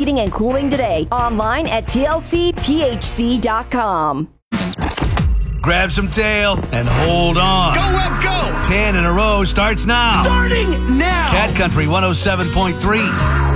Heating and Cooling today. Online at tlcphc.com. Grab some tail and hold on. Go, Webb, go! 10 in a row starts now. Starting now! Cat Country 107.3.